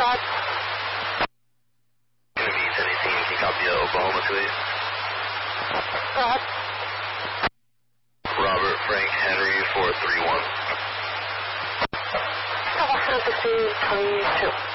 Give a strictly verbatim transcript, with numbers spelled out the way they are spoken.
God. Kennedy ten eighteen, can you copy uh, Oklahoma two eight? God. Robert Frank Henry four three one. Alpha sixteen twenty-two.